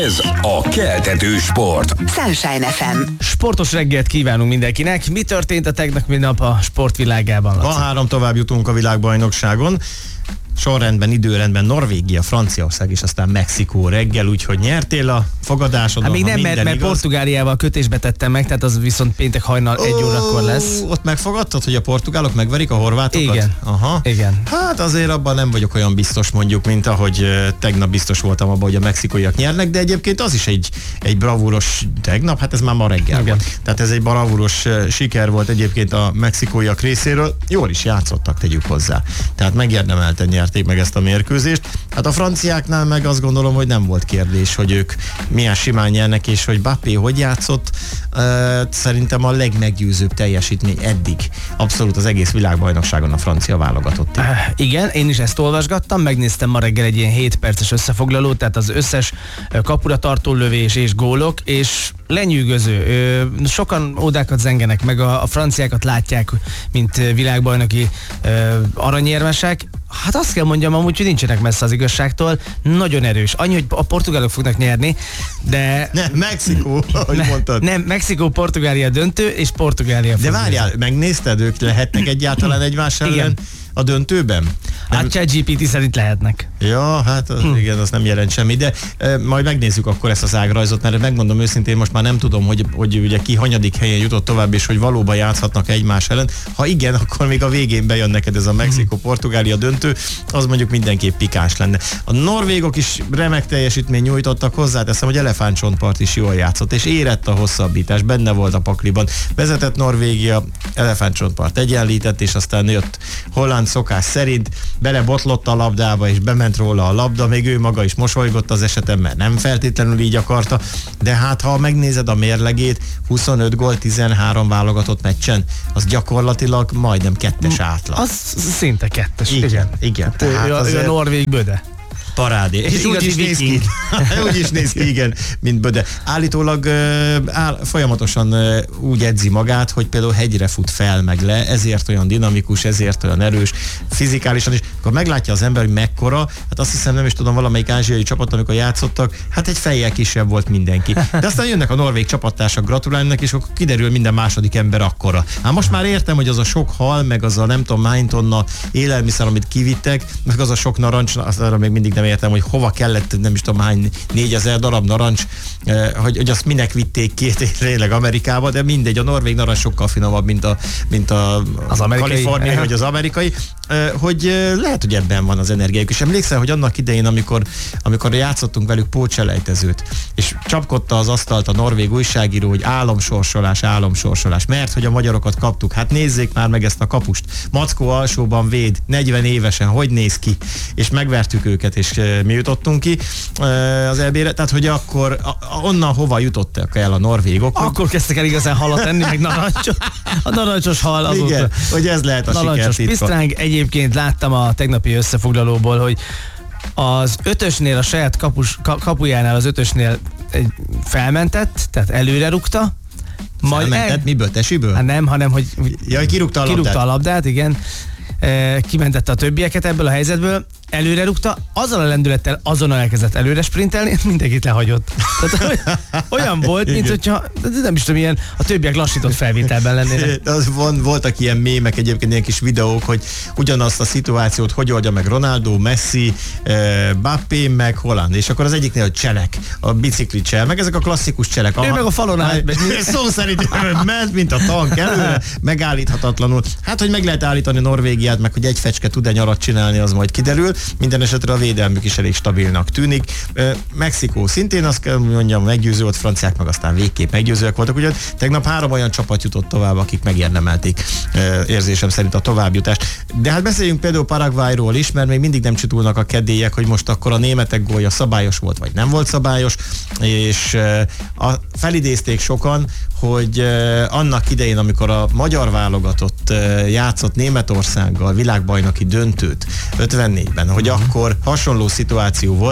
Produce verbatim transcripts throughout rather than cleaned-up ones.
Ez a keltető sport. Sunshine ef em. Sportos reggelt kívánunk mindenkinek. Mi történt a tegnapi nap a sportvilágában, Laci? Van három, tovább jutunk a világbajnokságon. Sorrendben, időrendben Norvégia, Franciaország és aztán Mexikó reggel, úgyhogy nyertél a fogadásodon. Hát még nem, mert, mert Portugáliával kötésbe tettem meg, tehát az viszont péntek hajnal oh, egy órakor lesz. Ott megfogadtad, hogy a portugálok megverik a horvátokat? Igen. Aha. Igen. Hát azért abban nem vagyok olyan biztos, mondjuk, mint ahogy tegnap biztos voltam abban, hogy a mexikóiak nyernek, de egyébként az is egy, egy bravúros tegnap, hát ez már ma reggel Igen. volt. Tehát ez egy bravúros siker volt egyébként a mexikóiak részéről. Jól is játszottak, tegyük hozzá. Tehát megérdemelten nyerték meg ezt a mérkőzést. Hát a franciáknál meg azt gondolom, hogy nem volt kérdés, hogy ők milyen simán nyernek, és hogy Mbappé hogy játszott. Uh, szerintem a legmeggyőzőbb teljesítmény eddig. Abszolút az egész világbajnokságon a francia válogatott. Uh, igen, én is ezt olvasgattam, megnéztem ma reggel egy ilyen hét perces összefoglalót, tehát az összes kapura tartó lövés és gólok, és lenyűgöző. Uh, sokan ódákat zengenek, meg a, a franciákat látják, mint világbajnoki uh, aranyérmesek. Hát azt kell mondjam amúgy, hogy nincsenek messze az igazságtól. Nagyon erős. Annyi, hogy a portugálok fognak nyerni, de... Nem, Mexikó, ahogy ne, mondtad. Nem, Mexikó, Portugália döntő, és Portugália fog. De várjál, megnézted, ők lehetnek egyáltalán egymás ellen a döntőben? Hát ChatGPT szerint lehetnek. Ja, hát az, hm. igen, az nem jelent semmi, de e, majd megnézzük akkor ezt az ágrajzot, mert megmondom őszintén, most már nem tudom, hogy, hogy ugye ki hanyadik helyen jutott tovább, és hogy valóban játszhatnak egymás ellen. Ha igen, akkor még a végén bejön neked ez a Mexikó-Portugália döntő, az mondjuk mindenképp pikáns lenne. A norvégok is remek teljesítmény nyújtottak, hozzáteszem, hogy elefántcsontpart is jól játszott, és érett a hosszabbítás, benne volt a pakliban. Vezetett Norvégia, elefántcsontpart egyenlített, és aztán jött Holland szokás szerint, belebotlott a labdába, és bement róla a labda, még ő maga is mosolygott az esetem, mert nem feltétlenül így akarta, de hát ha megnézed a mérlegét, huszonöt gól, tizenhárom válogatott meccsen, az gyakorlatilag majdnem kettes átlag. Az szinte kettes. Igen, igen. igen. Tehát ő, azért... ő a norvég Böde. Parádé. És úgy is néz ki. úgy is néz ki, igen, mint Böde. Állítólag áll, folyamatosan úgy edzi magát, hogy például hegyre fut fel meg le, ezért olyan dinamikus, ezért olyan erős, fizikálisan is. Akkor meglátja az ember, hogy mekkora, hát azt hiszem, nem is tudom, valamelyik ázsiai csapat, amikor játszottak, hát egy fejjel kisebb volt mindenki. De aztán jönnek a norvég csapattársak, gratulálnak, és akkor kiderül minden második ember akkora. Hát most már értem, hogy az a sok hal, meg az a nem tudom hány tonna élelmiszer, amit kivittek, meg az a sok narancs, arra még mindig nem értem, hogy hova kellett, nem is tudom hány, négyezer darab narancs, eh, hogy, hogy azt minek vitték két tényleg Amerikába, de mindegy, a norvég narancs sokkal finomabb, mint a, mint a az kaliforniai, vagy az amerikai, eh, hogy eh, lehet, hogy ebben van az energiájuk. És emlékszel, hogy annak idején, amikor, amikor játszottunk velük pótselejtezőt, és csapkodta az asztalt a norvég újságíró, hogy álomsorsolás, álomsorsolás, mert hogy a magyarokat kaptuk. Hát nézzék már meg ezt a kapust. Mackó alsóban véd, negyven évesen, hogy néz ki? És megvertük őket, és mi jutottunk ki az é bé-re, tehát hogy akkor onnan hova jutottak el a norvégok? Akkor kezdtek el igazán halat enni, meg narancsot. A narancsos hal azóta. Igen, hogy ez lehet a sikertitka. Pisztráng. Egyébként láttam a tegnapi összefoglalóból, hogy az ötösnél, a saját kapus, kapujánál az ötösnél felmentett, tehát előre rúgta. Majd felmentett? El... Miből? Tesiből? Hát nem, hanem hogy ja, kirúgta a labdát. Kirúgta a labdát, igen. Kimentette a többieket ebből a helyzetből, előre rúgta, azzal a lendülettel azonnal elkezdett előre sprintelni, mindenkit lehagyott. Tehát olyan volt, mint hogyha, nem is tudom, ilyen a többiek lassított felvételben lennének. Az van, voltak ilyen mémek, egyébként ilyen kis videók, hogy ugyanazt a szituációt hogy oldja meg Ronaldo, Messi, Mbappé, meg Holland, és akkor az egyiknél a cselek, a bicikli csel, meg ezek a klasszikus cselek. Ő meg a falon állt. Szó szerint ment, mint a tank előre, megállíthatatlanul. Hát, hogy meg lehet állítani Norvégiát, meg hogy egy fecske tud-e nyarat csinálni, az majd kiderül. Minden esetre a védelmük is elég stabilnak tűnik. Mexikó szintén azt kell mondjam, meggyőző volt, franciák meg aztán végképp meggyőzőek voltak. Ugye tegnap három olyan csapat jutott tovább, akik megérdemelték érzésem szerint a továbbjutást. De hát beszéljünk például Paraguayról is, mert még mindig nem csitulnak a kedélyek, hogy most akkor a németek gólja szabályos volt, vagy nem volt szabályos, és a, felidézték sokan, hogy annak idején, amikor a magyar válogatott játszott Németországgal világbajnoki döntőt ötvennégyben, hogy akkor hasonló szituáció volt,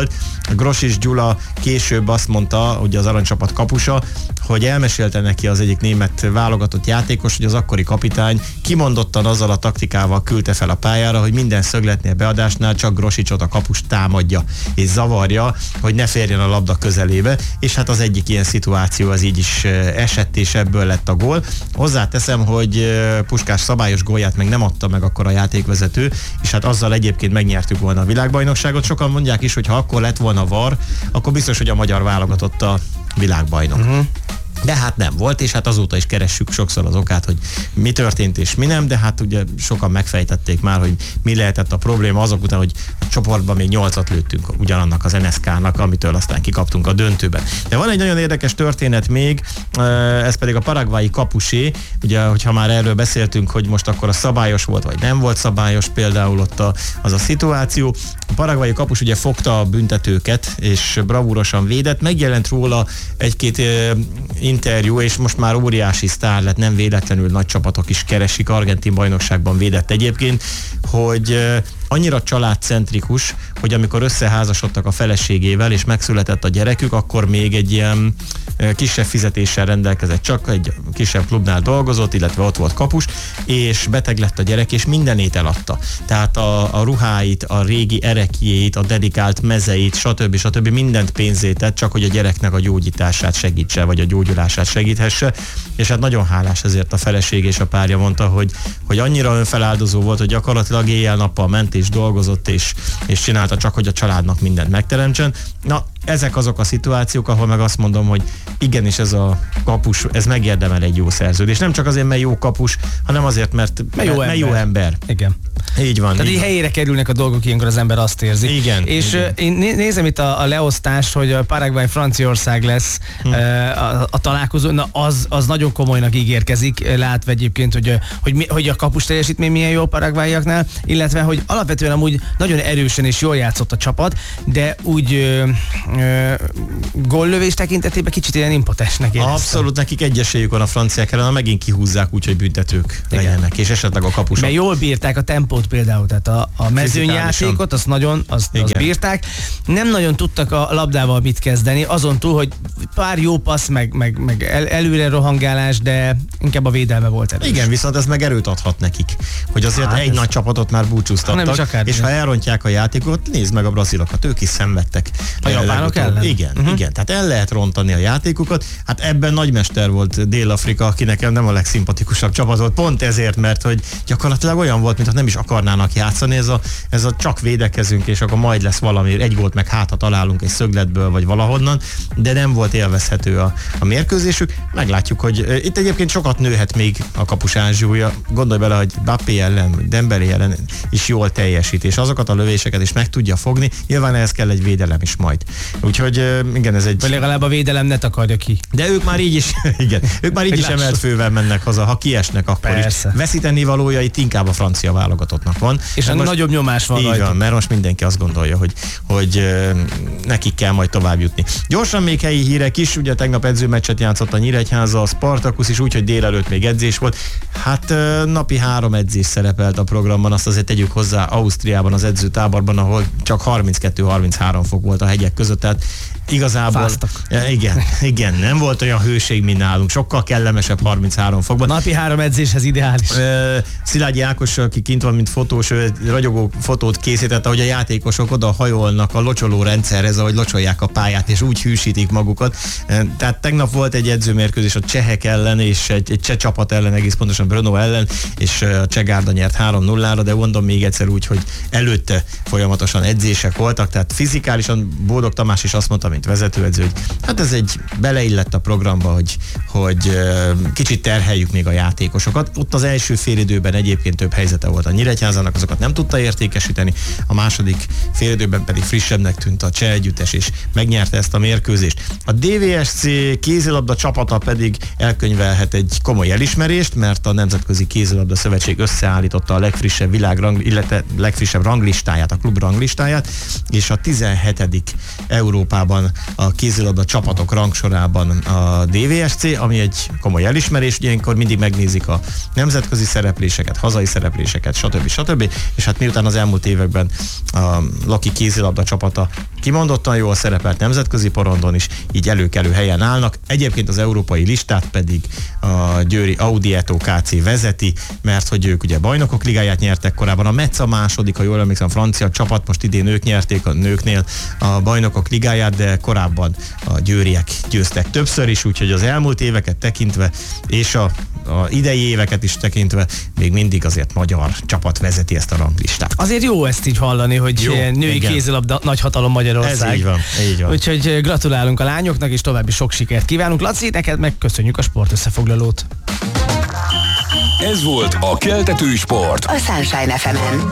Grosics Gyula később azt mondta, ugye az aranycsapat kapusa, hogy elmesélte neki az egyik német válogatott játékos, hogy az akkori kapitány kimondottan azzal a taktikával küldte fel a pályára, hogy minden szögletnél, beadásnál csak Grosicsot, a kapust támadja és zavarja, hogy ne férjen a labda közelébe, és hát az egyik ilyen szituáció az így is esett, és ebből lett a gól. Hozzáteszem, hogy Puskás szabályos gólját meg nem adta meg akkor a játékvezető, és hát azzal egyébként megnyertük volna a világbajnokságot. Sokan mondják is, hogy ha akkor lett volna VAR, akkor biztos, hogy a magyar válogatott a világbajnok. Uh-huh. De hát nem volt, és hát azóta is keressük sokszor az okát, hogy mi történt és mi nem, de hát ugye sokan megfejtették már, hogy mi lehetett a probléma azok után, hogy a csoportban még nyolcat lőttünk ugyanannak az en es ká-nak, amitől aztán kikaptunk a döntőben. De van egy nagyon érdekes történet még, ez pedig a paraguayi kapusé, ugye, hogyha már erről beszéltünk, hogy most akkor a szabályos volt, vagy nem volt szabályos, például ott a, az a szituáció. A paraguayi kapus ugye fogta a büntetőket, és bravúrosan védett, megjelent róla egy-két interjú, és most már óriási sztár lett, nem véletlenül nagy csapatok is keresik, argentin bajnokságban védett egyébként, hogy annyira családcentrikus, hogy amikor összeházasodtak a feleségével, és megszületett a gyerekük, akkor még egy ilyen kisebb fizetéssel rendelkezett, csak egy kisebb klubnál dolgozott, illetve ott volt kapus, és beteg lett a gyerek, és mindenét eladta. Tehát a, a ruháit, a régi erekjét, a dedikált mezeit, stb. stb. Mindent pénzét tett, csak hogy a gyereknek a gyógyítását segítse, vagy a gyógyulását segíthesse, és hát nagyon hálás ezért a feleség, és a párja mondta, hogy, hogy annyira önfeláldozó volt, hogy gyakorlatilag éjjel-nappal ment és dolgozott, és, és csinálta csak, hogy a családnak mindent megteremtsen. Na, ezek azok a szituációk, ahol meg azt mondom, hogy igenis ez a kapus, ez megérdemel egy jó szerződést. Nem csak azért, mert jó kapus, hanem azért, mert, mert, jó, mert ember. jó ember. Igen. Így van. Tehát így így van. helyére kerülnek a dolgok, ilyenkor az ember azt érzi. Igen. És igen. én nézem itt a, a leosztást, hogy a Paraguay Franciaország lesz hm. a, a találkozó. Na az, az nagyon komolynak ígérkezik, látva egyébként, hogy, hogy, mi, hogy a kapus teljesítmény milyen jó a paraguayiaknál, illetve, hogy alapvetően amúgy nagyon erősen és jól játszott a csapat, de úgy ö, ö, góllövés tekintetében kicsit ilyen impotensnek éreztem. Abszolút, nekik egy esélyük van a franciák ellen, megint kihúzzák úgy, hogy büntetők igen. legyenek, és esetleg a kapusok. Mert jól bírták a tempót például, tehát a, a mezőnyjátékot, azt nagyon, azt, azt bírták. Nem nagyon tudtak a labdával mit kezdeni, azon túl, hogy pár jó passz, meg, meg, meg el, előre rohangálás, de inkább a védelme volt erős. Igen, viszont ez meg erőt adhat nekik, hogy azért hát egy ez... nagy csapatot már búcsúztattak, ha és ha elrontják a játékot, nézd meg a brazilokat, ők is szenvedtek. A japánok ellen? Igen, uh-huh. igen, tehát el lehet rontani a játékokat. Hát ebben nagymester volt Dél-Afrika, aki nekem nem a legszimpatikusabb csapat volt, pont ezért, mert hogy gyakorlatilag olyan volt, mintha nem is akarnának játszani, ez a, ez a csak védekezünk, és akkor majd lesz valami, egy gólt meg hátra találunk egy szögletből, vagy valahonnan, de nem volt élvezhető a, a mérkőzésük. Meglátjuk, hogy uh, itt egyébként sokat nőhet még a kapus ázsiója. Gondolj bele, hogy Bappé ellen, Dembélé ellen is jól teljesít, és azokat a lövéseket is meg tudja fogni. Nyilván ehhez kell egy védelem is majd. Úgyhogy uh, igen, ez egy... Vagy legalább a védelem ne takarja ki. De ők már így is, igen, ők már így is emelt fővel mennek haza, ha kiesnek, akkor persze. is. Veszíteni valója itt inkább a francia válogatottnak van. És a nagyobb nyomás van rajta. Van, mert most mindenki azt gondolja, hogy, hogy uh, nekik kell majd tovább jutni. Gyorsan még helyi hírek is, ugye tegnap edzőmeccset játszott a Nyíregyháza, a Spartacus is, úgyhogy délelőtt még edzés volt. Hát uh, napi három edzés szerepelt a programban, azt azért tegyük hozzá Ausztriában az edzőtáborban, ahol csak harminckettő-harminchárom fok volt a hegyek között, tehát igazából... Fáztak. Igen, igen, nem volt olyan hőség, mint nálunk, sokkal kellemesebb harminchárom fokban. Napi három edzéshez ideális. Uh, Szilágyi Ákos, aki kint van, mint fotós, ő ragyogó fotót készített, ahogy a játékosok oda hajolnak a locsoló rendszerhez, ahogy locsolják a pályát, és úgy hűsítik magukat. Uh, tehát tegnap volt egy edzőmérkőzés a csehek ellen, és egy, egy cseh csapat ellen, egész pontosan Brno ellen, és a Cseh Gárda nyert három nullára, de mondom még egyszer úgy, hogy előtte folyamatosan edzések voltak, tehát fizikálisan Bódog Tamás is azt mondta, mint vezetőedző, hogy hát ez egy beleillett a programba, hogy, hogy kicsit terheljük még a játékosokat. Ott az első félidőben egyébként több helyzete volt a Nyíregyházának, azokat nem tudta értékesíteni, a második félidőben pedig frissebbnek tűnt a cseh együttes, és megnyerte ezt a mérkőzést. A dé vé es cé kézilabda csapata pedig elkönyvelhet egy komoly elismerést, mert a Nemzetközi Kézilabda Szövetség összeállította a legfrissebb világrang, illetve legfrissebb ranglistáját, a klub ranglistáját, és a tizenhetedik Európában helyen a kézilabda csapatok rangsorában a dé vé es cé, ami egy komoly elismerés, ugye ilyenkor mindig megnézik a nemzetközi szerepléseket, hazai szerepléseket, stb. stb. És hát miután az elmúlt években a Laki kézilabda csapata kimondottan jól szerepelt nemzetközi porondon is, így előkelő helyen állnak. Egyébként az európai listát pedig a győri Audi Eto ká cé vezeti, mert hogy ők ugye bajnokok ligáját nyertek korábban, a Metz a második, ha jól emlékszem, a francia csapat, most idén ők nyerték a nőknél a bajnokok ligáját, de korábban a győriek győztek többször is, úgyhogy az elmúlt éveket tekintve, és a, a idei éveket is tekintve még mindig azért magyar csapat vezeti ezt a ranglistát. Azért jó ezt így hallani, hogy jó, női igen. kézilabda nagyhatalom Magyarország. Ez így van, így van. Úgyhogy gratulálunk a lányoknak, és további sok sikert kívánunk. Laci, neked meg köszönjük a sportössefoglalót. Ez volt a Keltető Sport. A Sunshine ef emen.